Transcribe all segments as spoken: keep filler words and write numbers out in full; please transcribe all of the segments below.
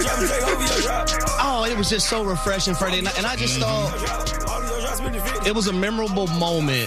Oh, it was just so refreshing, Freddie. And I, and I just thought it was a memorable moment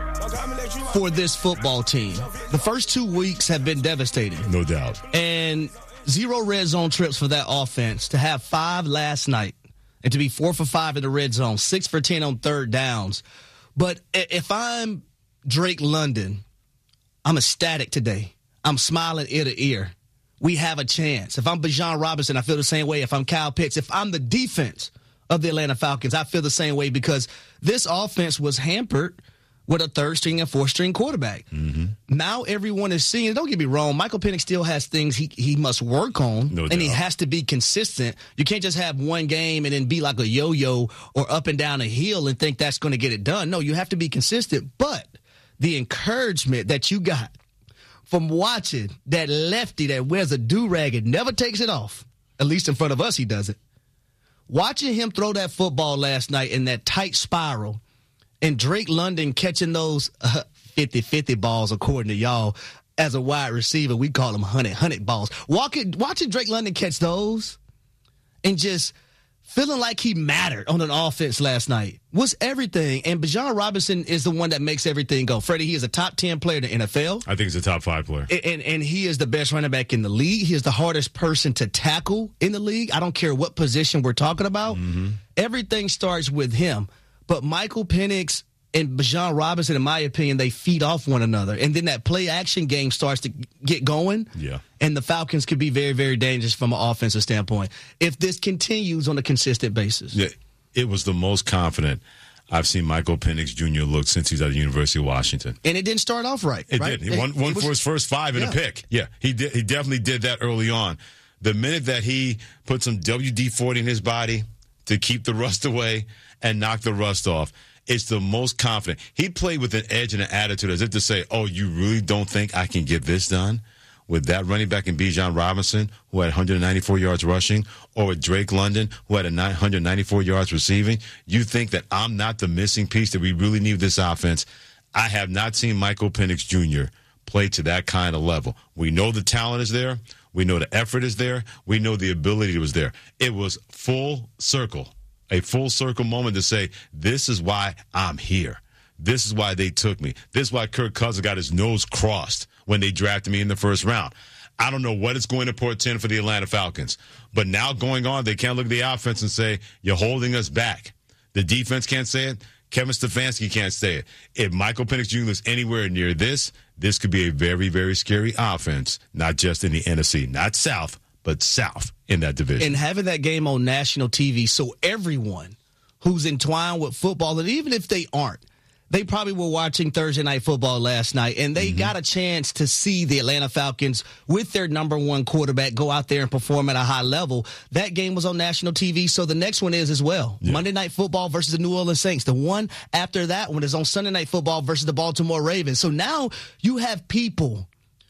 for this football team. The first two weeks have been devastating. No doubt. And zero red zone trips for that offense. To have five last night and to be four for five in the red zone, six for ten on third downs. But if I'm Drake London, I'm ecstatic today. I'm smiling ear to ear. We have a chance. If I'm Bijan Robinson, I feel the same way. If I'm Kyle Pitts, if I'm the defense of the Atlanta Falcons, I feel the same way because this offense was hampered with a third-string and fourth-string quarterback. Mm-hmm. Now everyone is seeing, don't get me wrong, Michael Penix still has things he, he must work on, no and doubt. He has to be consistent. You can't just have one game and then be like a yo-yo or up and down a hill and think that's going to get it done. No, you have to be consistent. But the encouragement that you got from watching that lefty that wears a do-rag and never takes it off, at least in front of us he doesn't, watching him throw that football last night in that tight spiral, and Drake London catching those uh, fifty-fifty balls, according to y'all, as a wide receiver. We call them one hundred balls. Walking, watching Drake London catch those and just feeling like he mattered on an offense last night was everything. And Bijan Robinson is the one that makes everything go. Freddie, he is a top ten player in the N F L. I think he's a top five player. And, and, and he is the best running back in the league. He is the hardest person to tackle in the league. I don't care what position we're talking about. Mm-hmm. Everything starts with him. But Michael Penix and Bijan Robinson, in my opinion, they feed off one another. And then that play-action game starts to get going. Yeah. And the Falcons could be very, very dangerous from an offensive standpoint if this continues on a consistent basis. Yeah, it was the most confident I've seen Michael Penix Junior look since he's at the University of Washington. And it didn't start off right. It right? did. He won, won was, for his first five in yeah. a pick. Yeah, he did. He definitely did that early on. The minute that he put some W D forty in his body to keep the rust away and knock the rust off, it's the most confident. He played with an edge and an attitude as if to say, oh, you really don't think I can get this done? With that running back in Bijan Robinson, who had one hundred ninety-four yards rushing, or with Drake London, who had one hundred ninety-four yards receiving, you think that I'm not the missing piece that we really need this offense? I have not seen Michael Penix Junior play to that kind of level. We know the talent is there. We know the effort is there. We know the ability was there. It was full circle. A full circle moment to say, this is why I'm here. This is why they took me. This is why Kirk Cousins got his nose crossed when they drafted me in the first round. I don't know what it's going to portend for the Atlanta Falcons. But now going on, they can't look at the offense and say, you're holding us back. The defense can't say it. Kevin Stefanski can't say it. If Michael Penix Junior is anywhere near this, this could be a very, very scary offense, not just in the N F C, not South, but South in that division. And having that game on national T V, so everyone who's entwined with football, and even if they aren't, they probably were watching Thursday Night Football last night, and they mm-hmm. got a chance to see the Atlanta Falcons with their number one quarterback go out there and perform at a high level. That game was on national T V, so the next one is as well. Yeah. Monday Night Football versus the New Orleans Saints. The one after that one is on Sunday Night Football versus the Baltimore Ravens. So now you have people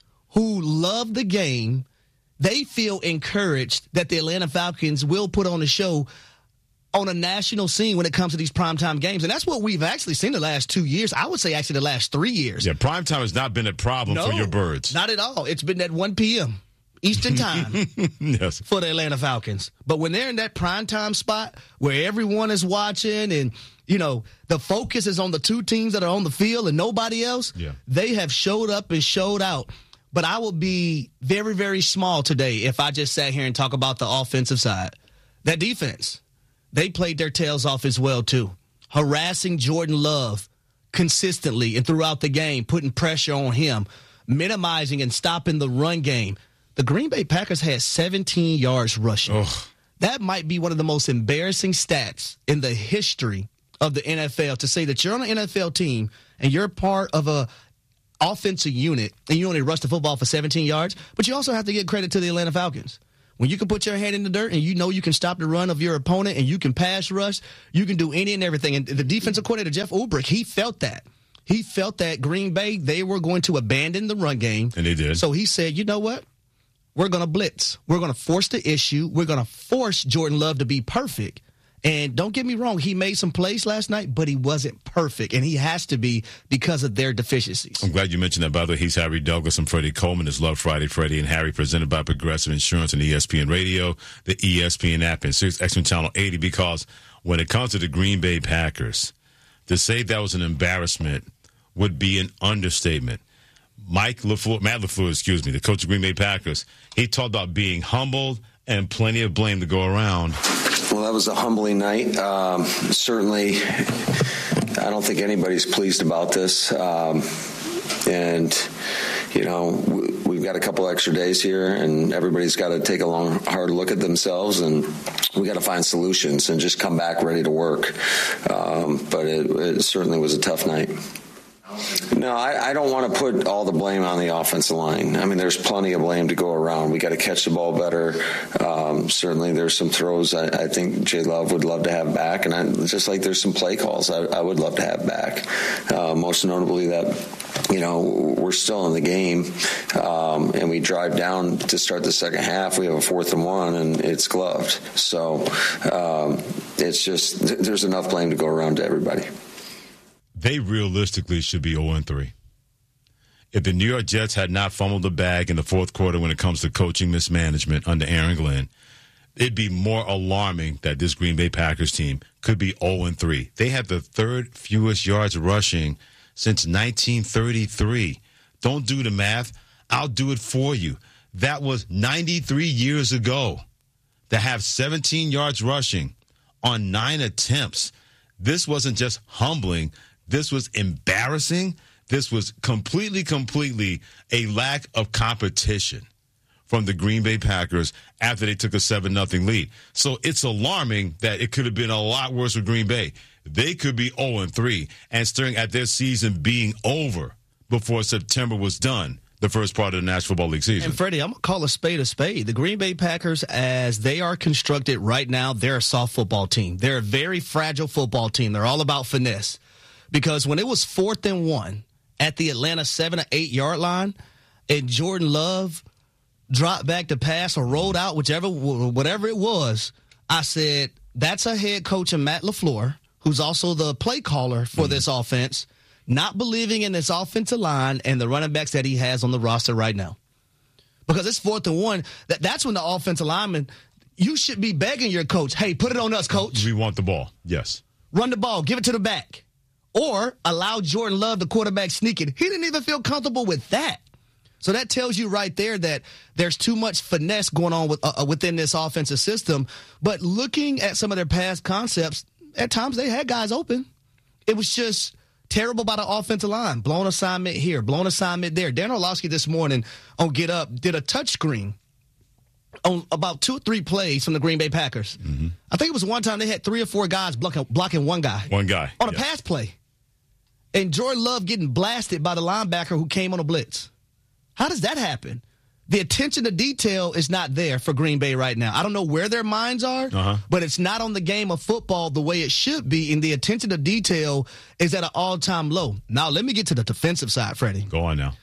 who love the game. They feel encouraged that the Atlanta Falcons will put on a show on a national scene when it comes to these primetime games. And that's what we've actually seen the last two years. I would say actually the last three years. Yeah, primetime has not been a problem no, for your birds. Not at all. It's been at one p.m. Eastern time yes. for the Atlanta Falcons. But when they're in that primetime spot where everyone is watching and, you know, the focus is on the two teams that are on the field and nobody else, yeah. they have showed up and showed out. But I would be very, very small today if I just sat here and talk about the offensive side. That defense, they played their tails off as well, too. Harassing Jordan Love consistently and throughout the game, putting pressure on him, minimizing and stopping the run game. The Green Bay Packers had seventeen yards rushing. Ugh. That might be one of the most embarrassing stats in the history of the N F L, to say that you're on an N F L team and you're part of a offensive unit and you only rush the football for seventeen yards, but you also have to give credit to the Atlanta Falcons. When you can put your hand in the dirt and you know you can stop the run of your opponent and you can pass rush, you can do any and everything. And the defensive coordinator, Jeff Ulbrich, he felt that. He felt that Green Bay, they were going to abandon the run game. And they did. So he said, you know what? We're going to blitz. We're going to force the issue. We're going to force Jordan Love to be perfect. And don't get me wrong, he made some plays last night, but he wasn't perfect, and he has to be because of their deficiencies. I'm glad you mentioned that. By the way, he's Harry Douglas. I'm Freddie Coleman. It's Love Friday, Freddie and Harry, presented by Progressive Insurance and E S P N Radio, the E S P N app, and Sirius X M Channel eighty, because when it comes to the Green Bay Packers, to say that was an embarrassment would be an understatement. Mike LaFleur, Matt LaFleur, excuse me, the coach of Green Bay Packers, he talked about being humbled and plenty of blame to go around. Well, that was a humbling night. Um, certainly, I don't think anybody's pleased about this. Um, and, you know, we've got a couple extra days here, and everybody's got to take a long, hard look at themselves, and we got to find solutions and just come back ready to work. Um, but it, it certainly was a tough night. No, I, I don't want to put all the blame on the offensive line. I mean, there's plenty of blame to go around. We got to catch the ball better. Um, certainly, there's some throws I, I think Jay Love would love to have back, and I, just like there's some play calls I, I would love to have back. Uh, most notably that, you know, we're still in the game, um, and we drive down to start the second half. We have a fourth and one, and it's gloved. So um, it's just there's enough blame to go around to everybody. They realistically should be oh and three. If the New York Jets had not fumbled the bag in the fourth quarter when it comes to coaching mismanagement under Aaron Glenn, it'd be more alarming that this Green Bay Packers team could be oh and three. They have the third fewest yards rushing since nineteen thirty-three. Don't do the math. I'll do it for you. That was ninety-three years ago to have seventeen yards rushing on nine attempts. This wasn't just humbling. This was embarrassing. This was completely, completely a lack of competition from the Green Bay Packers after they took a seven nothing lead. So it's alarming that it could have been a lot worse with Green Bay. They could be oh and three and staring at their season being over before September was done, the first part of the National Football League season. And, Freddie, I'm going to call a spade a spade. The Green Bay Packers, as they are constructed right now, they're a soft football team. They're a very fragile football team. They're all about finesse. Because when it was fourth and one at the Atlanta seven or eight yard line, and Jordan Love dropped back to pass or rolled out, whichever whatever it was, I said, that's a head coach in Matt LaFleur, who's also the play caller for mm-hmm. this offense, not believing in this offensive line and the running backs that he has on the roster right now. Because it's fourth and one, that, that's when the offensive lineman, you should be begging your coach, hey, put it on us, coach. We want the ball, yes. Run the ball, give it to the back. Or allow Jordan Love, the quarterback, sneaking. He didn't even feel comfortable with that. So that tells you right there that there's too much finesse going on with, uh, within this offensive system. But looking at some of their past concepts, at times they had guys open. It was just terrible by the offensive line. Blown assignment here, blown assignment there. Dan Orlovsky this morning on Get Up did a touch screen on about two or three plays from the Green Bay Packers. Mm-hmm. I think it was one time they had three or four guys blocking, blocking one guy. One guy. On a yeah. pass play. And Jordan Love getting blasted by the linebacker who came on a blitz. How does that happen? The attention to detail is not there for Green Bay right now. I don't know where their minds are, uh-huh. but it's not on the game of football the way it should be, and the attention to detail is at an all-time low. Now, let me get to the defensive side, Freddie. Go on now.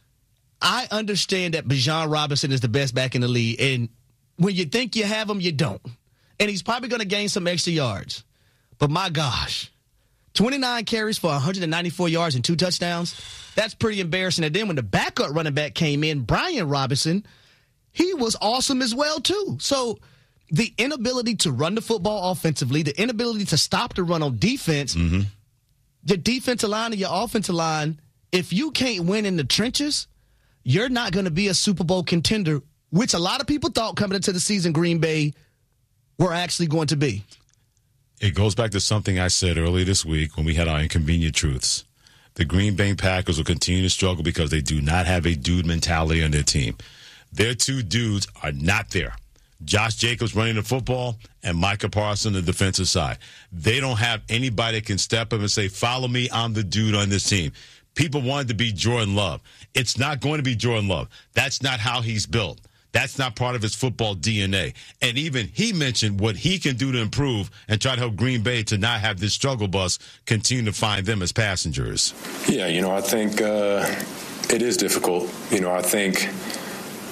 I understand that Bijan Robinson is the best back in the league, and when you think you have him, you don't. And he's probably going to gain some extra yards. But my gosh, twenty-nine carries for one hundred ninety-four yards and two touchdowns. That's pretty embarrassing. And then when the backup running back came in, Brian Robinson, he was awesome as well, too. So the inability to run the football offensively, the inability to stop the run on defense, mm-hmm. the defensive line and your offensive line, if you can't win in the trenches, you're not going to be a Super Bowl contender, which a lot of people thought coming into the season Green Bay were actually going to be. It goes back to something I said earlier this week when we had our Inconvenient Truths. The Green Bay Packers will continue to struggle because they do not have a dude mentality on their team. Their two dudes are not there. Josh Jacobs running the football and Micah Parsons on the defensive side. They don't have anybody that can step up and say, follow me, I'm the dude on this team. People wanted to be Jordan Love. It's not going to be Jordan Love. That's not how he's built. That's not part of his football D N A. And even he mentioned what he can do to improve and try to help Green Bay to not have this struggle bus continue to find them as passengers. Yeah, you know, I think uh, it is difficult. You know, I think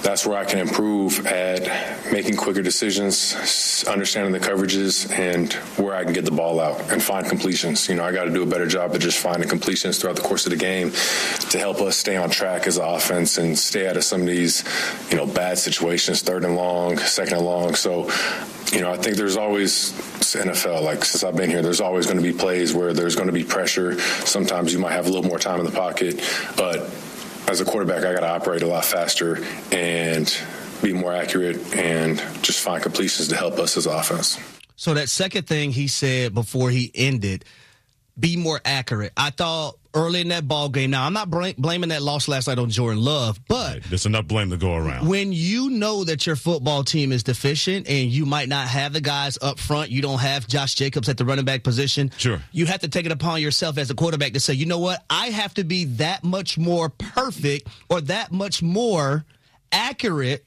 that's where I can improve at making quicker decisions, understanding the coverages, and where I can get the ball out and find completions. You know, I got to do a better job of just finding completions throughout the course of the game to help us stay on track as an offense and stay out of some of these, you know, bad situations, third and long, second and long. So, you know, I think there's always, N F L, like since I've been here, there's always going to be plays where there's going to be pressure. Sometimes you might have a little more time in the pocket, but as a quarterback, I got to operate a lot faster and be more accurate and just find completions to help us as offense. So that second thing he said before he ended, be more accurate. I thought early in that ball game, now I'm not bl- blaming that loss last night on Jordan Love, but right. There's enough blame to go around. When you know that your football team is deficient and you might not have the guys up front, you don't have Josh Jacobs at the running back position, sure. You have to take it upon yourself as a quarterback to say, you know what, I have to be that much more perfect or that much more accurate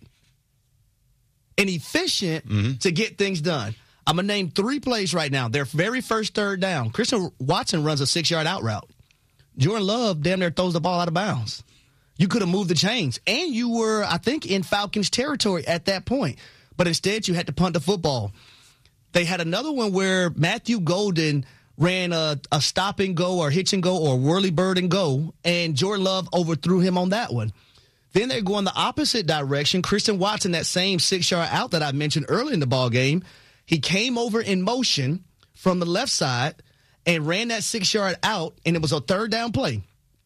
and efficient mm-hmm. to get things done. I'm going to name three plays right now. Their very first third down. Christian Watson runs a six-yard out route. Jordan Love damn near throws the ball out of bounds. You could have moved the chains. And you were, I think, in Falcons territory at that point. But instead, you had to punt the football. They had another one where Matthew Golden ran a, a stop and go or hitch and go or whirly bird and go, and Jordan Love overthrew him on that one. Then they're going the opposite direction. Christian Watson, that same six-yard out that I mentioned early in the ball game, he came over in motion from the left side and ran that six-yard out, and it was a third down play.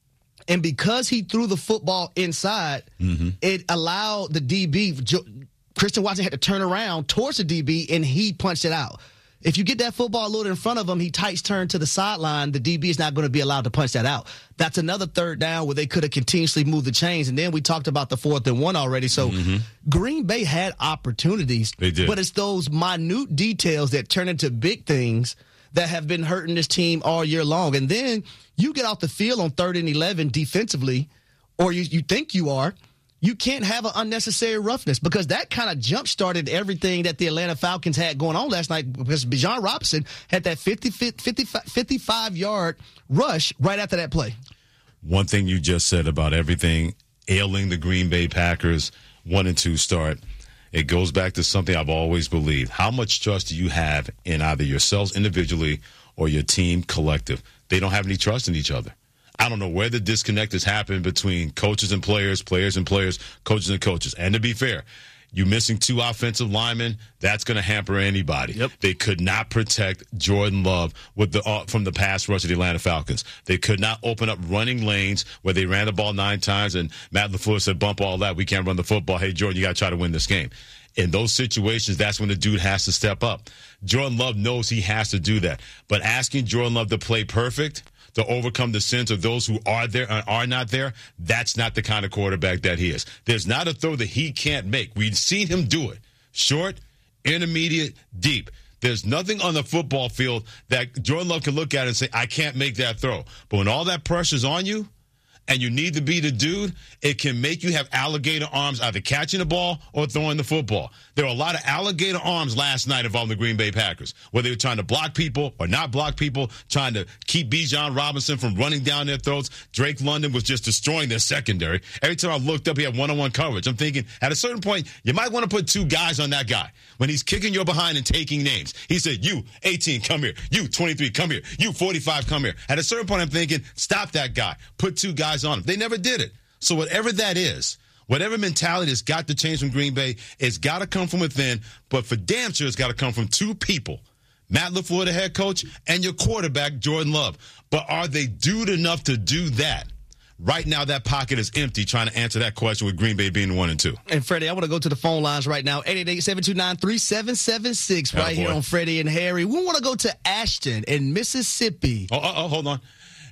And because he threw the football inside, mm-hmm. it allowed the D B, Christian Watson had to turn around towards the D B, and he punched it out. If you get that football a little in front of him, he tights turn to the sideline, the D B is not going to be allowed to punch that out. That's another third down where they could have continuously moved the chains. And then we talked about the fourth and one already. So mm-hmm. Green Bay had opportunities. They did. But it's those minute details that turn into big things that have been hurting this team all year long. And then you get off the field on third and eleven defensively, or you, you think you are. You can't have an unnecessary roughness because that kind of jump-started everything that the Atlanta Falcons had going on last night because Bijan Robinson had that fifty, fifty, fifty-five-yard rush right after that play. One thing you just said about everything ailing the Green Bay Packers one and two start, it goes back to something I've always believed. How much trust do you have in either yourselves individually or your team collective? They don't have any trust in each other. I don't know where the disconnect has happened between coaches and players, players and players, coaches and coaches. And to be fair, you missing two offensive linemen, that's going to hamper anybody. Yep. They could not protect Jordan Love with the uh, from the pass rush of the Atlanta Falcons. They could not open up running lanes where they ran the ball nine times and Matt LaFleur said, bump all that. We can't run the football. Hey, Jordan, you got to try to win this game. In those situations, that's when the dude has to step up. Jordan Love knows he has to do that. But asking Jordan Love to play perfect, to overcome the sins of those who are there and are not there, that's not the kind of quarterback that he is. There's not a throw that he can't make. We've seen him do it. Short, intermediate, deep. There's nothing on the football field that Jordan Love can look at and say, I can't make that throw. But when all that pressure's on you, and you need to be the dude, it can make you have alligator arms either catching the ball or throwing the football. There were a lot of alligator arms last night involving the Green Bay Packers, where they were trying to block people or not block people, trying to keep Bijan Robinson from running down their throats. Drake London was just destroying their secondary. Every time I looked up, he had one-on-one coverage. I'm thinking, at a certain point, you might want to put two guys on that guy. When he's kicking your behind and taking names, he said, you, eighteen, come here. You, twenty-three, come here. You, forty-five, come here. At a certain point, I'm thinking, stop that guy. Put two guys on him. They never did it. So whatever that is, whatever mentality has got to change from Green Bay, it's got to come from within, but for damn sure it's got to come from two people, Matt LaFleur, the head coach, and your quarterback, Jordan Love. But are they dude enough to do that? Right now, that pocket is empty trying to answer that question with Green Bay being one and two. And, Freddie, I want to go to the phone lines right now, eight eight eight, seven two nine, three seven seven six, right here on Freddie and Harry. We want to go to Ashton in Mississippi. Oh, oh, oh hold on.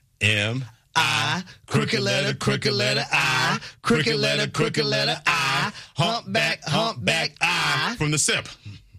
M. I, crooked letter, crooked letter, I, crooked letter, crooked letter, I, humpback, humpback, I. From the S I P.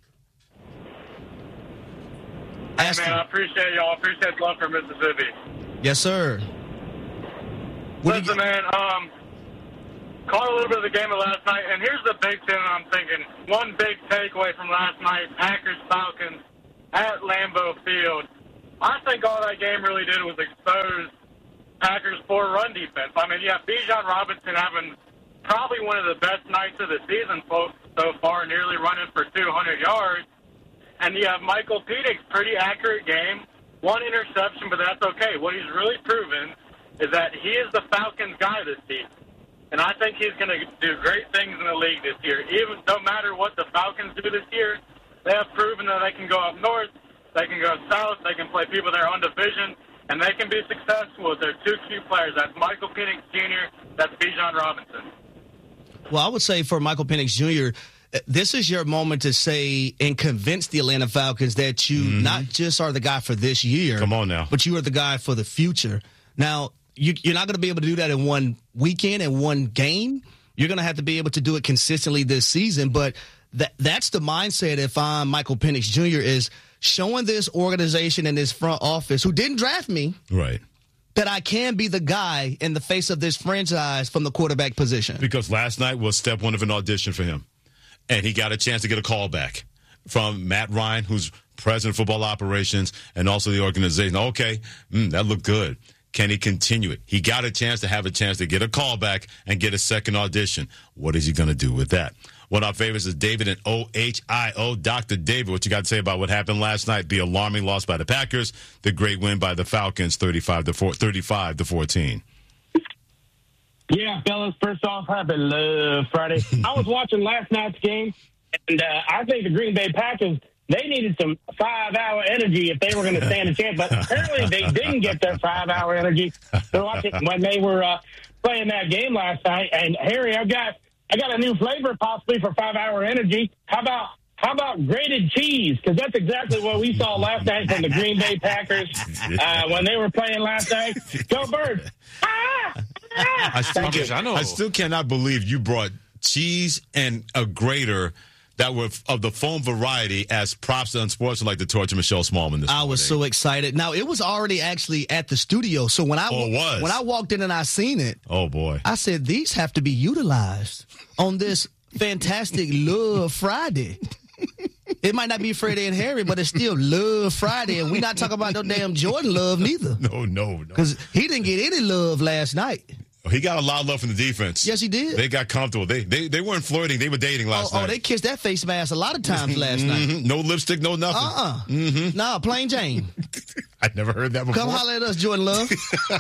Hey, man, I appreciate y'all. I appreciate the love for Mississippi. Yes, sir. What Listen, man, um, caught a little bit of the game of last night, and here's the big thing I'm thinking. One big takeaway from last night, Packers-Falcons at Lambeau Field. I think all that game really did was expose Packers' poor run defense. I mean, you have Bijan Robinson having probably one of the best nights of the season so, so far, nearly running for two hundred yards. And you have Michael Penix, pretty accurate game, one interception, but that's okay. What he's really proven is that he is the Falcons guy this season. And I think he's going to do great things in the league this year. Even no matter what the Falcons do this year, they have proven that they can go up north, they can go south, they can play people that are on division, and they can be successful with their two key players. That's Michael Penix Junior, that's Bijan Robinson. Well, I would say for Michael Penix Junior, this is your moment to say and convince the Atlanta Falcons that you mm-hmm. not just are the guy for this year. Come on now. But you are the guy for the future. Now, you, you're not going to be able to do that in one weekend and one game. You're going to have to be able to do it consistently this season. But that that's the mindset if I'm Michael Penix Junior is showing this organization and this front office who didn't draft me. Right. That I can be the guy in the face of this franchise from the quarterback position. Because last night was step one of an audition for him. And he got a chance to get a call back from Matt Ryan, who's president of football operations, and also the organization. Okay, mm, that looked good. Can he continue it? He got a chance to have a chance to get a call back and get a second audition. What is he going to do with that? One of our favorites is David in O H I O. Doctor David, what you got to say about what happened last night? The alarming loss by the Packers, the great win by the Falcons, thirty-five to fourteen. Yeah, fellas, first off, happy Love Friday. I was watching last night's game, and uh, I think the Green Bay Packers, they needed some five-hour energy if they were going to stand a chance, but apparently they didn't get their five-hour energy to watch it when they were uh, playing that game last night. And, Harry, I've got I got a new flavor possibly for five-hour energy. How about how about grated cheese? Because that's exactly what we saw last night from the Green Bay Packers uh, when they were playing last night. Go Birds! Ah! I still, can, I, I still cannot believe you brought cheese and a grater that were of the foam variety as props to Unsportsmanlike to torture Michelle Smallman this I was so excited. Now, it was already actually at the studio. So when I, oh, it was. when I walked in and I seen it, oh boy, I said, these have to be utilized on this fantastic Love Friday. It might not be Freddie and Harry, but it's still Love Friday, and we're not talking about no damn Jordan love neither. No, no, no. Because he didn't get any love last night. He got a lot of love from the defense. Yes, he did. They got comfortable. They they, they weren't flirting. They were dating last oh, night. Oh, they kissed that face mask a lot of times last mm-hmm. night. No lipstick, no nothing. Uh-uh. Mm-hmm. No, plain Jane. I'd never heard that before. Come holler at us, Jordan Love.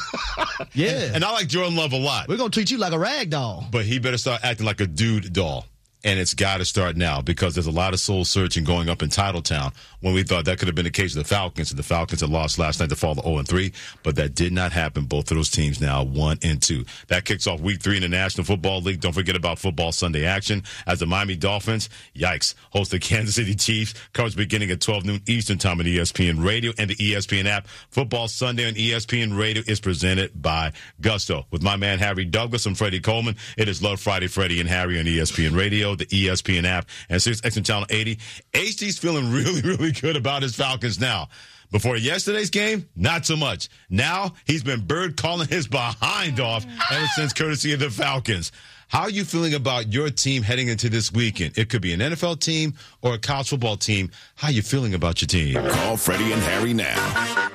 Yeah. And, and I like Jordan Love a lot. We're going to treat you like a rag doll. But he better start acting like a dude doll. And it's got to start now because there's a lot of soul searching going up in Titletown when we thought that could have been the case of the Falcons. And the Falcons had lost last night to fall to oh and three, but that did not happen. Both of those teams now one and two. That kicks off week three in the National Football League. Don't forget about football Sunday action as the Miami Dolphins, yikes, host the Kansas City Chiefs. Coverage beginning at twelve noon Eastern time on E S P N Radio and the E S P N app. Football Sunday on E S P N Radio is presented by Gusto. With my man Harry Douglas and Freddie Coleman, it is Love Friday, Freddie and Harry on E S P N Radio, the E S P N app, and Sirius X M Channel eighty. H D's feeling really, really good about his Falcons now. Before yesterday's game, not so much. Now, he's been bird calling his behind off ever since courtesy of the Falcons. How are you feeling about your team heading into this weekend? It could be an N F L team or a college football team. How are you feeling about your team? Call Freddie and Harry now.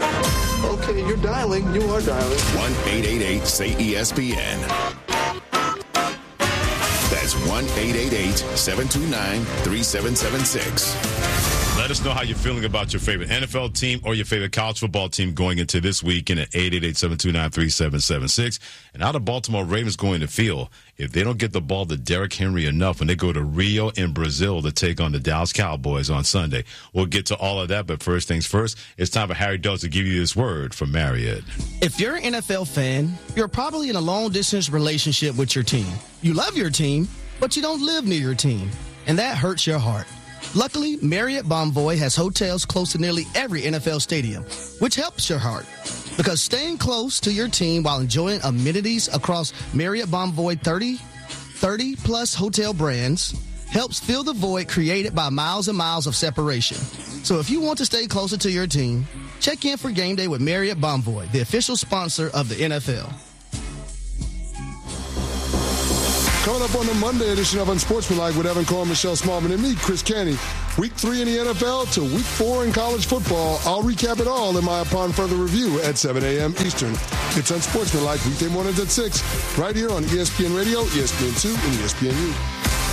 Okay, you're dialing. You are dialing. one eight eight eight say E S P N. That's one eight eight eight seven two nine three seven seven six. Let us know how you're feeling about your favorite N F L team or your favorite college football team going into this weekend at eight eight eight seven two nine three seven seven six. And how the Baltimore Ravens going to feel if they don't get the ball to Derrick Henry enough when they go to Rio in Brazil to take on the Dallas Cowboys on Sunday. We'll get to all of that, but first things first, it's time for Harry Douglas to give you this word from Marriott. If you're an N F L fan, you're probably in a long-distance relationship with your team. You love your team, but you don't live near your team, and that hurts your heart. Luckily, Marriott Bonvoy has hotels close to nearly every N F L stadium, which helps your heart. Because staying close to your team while enjoying amenities across Marriott Bonvoy thirty, thirty plus hotel brands helps fill the void created by miles and miles of separation. So if you want to stay closer to your team, check in for game day with Marriott Bonvoy, the official sponsor of the N F L. Coming up on the Monday edition of Unsportsmanlike with Evan Cohen, Michelle Smallman, and me, Chris Canty. Week three in the N F L to week four in college football. I'll recap it all in my Upon Further Review at seven a.m. Eastern. It's Unsportsmanlike weekday mornings at six, right here on E S P N Radio, E S P N two, and E S P N U.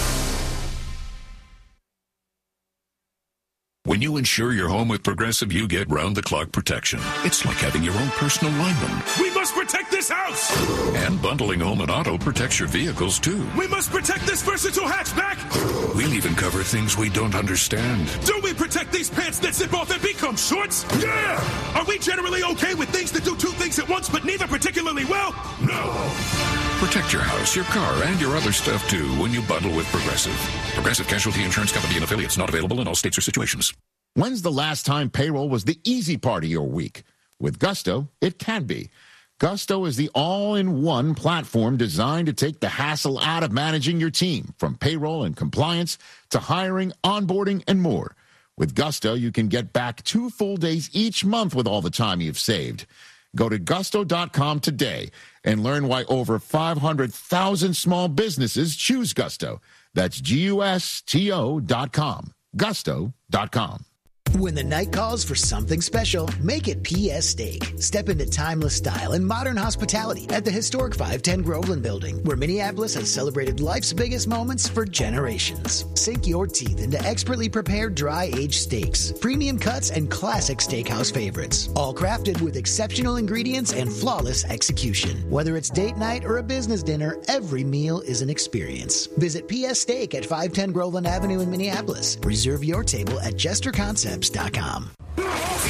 When you insure your home with Progressive, you get round-the-clock protection. It's like having your own personal lineman. We must protect this house! And bundling home and auto protects your vehicles, too. We must protect this versatile hatchback! We'll even cover things we don't understand. Do we protect these pants that zip off and become shorts? Yeah! Are we generally okay with things that do two things at once, but neither particularly well? No! Protect your house, your car, and your other stuff, too, when you bundle with Progressive. Progressive Casualty Insurance Company and affiliates, not available in all states or situations. When's the last time payroll was the easy part of your week? With Gusto, it can be. Gusto is the all-in-one platform designed to take the hassle out of managing your team, from payroll and compliance to hiring, onboarding, and more. With Gusto, you can get back two full days each month with all the time you've saved. Go to gusto dot com today and learn why over five hundred thousand small businesses choose Gusto. That's G U S T O dot com. gusto dot com. When the night calls for something special, make it P S Steak. Step into timeless style and modern hospitality at the historic five ten Groveland Building, where Minneapolis has celebrated life's biggest moments for generations. Sink your teeth into expertly prepared dry-aged steaks, premium cuts, and classic steakhouse favorites, all crafted with exceptional ingredients and flawless execution. Whether it's date night or a business dinner, every meal is an experience. Visit P S Steak at five ten Groveland Avenue in Minneapolis. Reserve your table at Jester Concepts dot com.